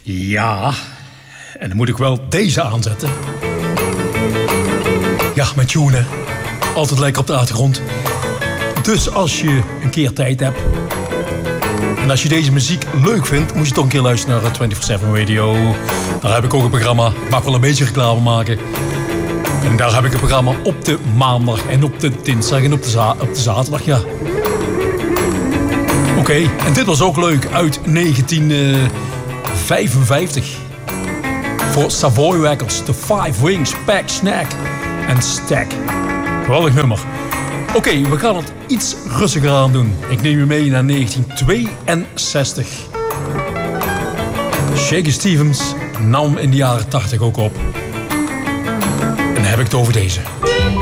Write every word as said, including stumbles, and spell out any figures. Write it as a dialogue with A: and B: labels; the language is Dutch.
A: Ja, en dan moet ik wel deze aanzetten. Ja, met tunen. Altijd lekker op de achtergrond. Dus als je een keer tijd hebt en als je deze muziek leuk vindt, moet je toch een keer luisteren naar vierentwintig zeven Radio. Daar heb ik ook een programma. Ik mag wel een beetje reclame maken. En daar heb ik een programma op de maandag en op de dinsdag en op de, za- op de zaterdag, ja. Oké, okay, en dit was ook leuk uit negentien vijfenvijftig. Voor Savoy Records, The Five Wings, Pack, Snack en Stack. Geweldig nummer. Oké, okay, we gaan het iets rustiger aan doen. Ik neem je mee naar negentien tweeënzestig. Shaky Stevens nam in de jaren tachtig ook op. En dan heb ik het over deze.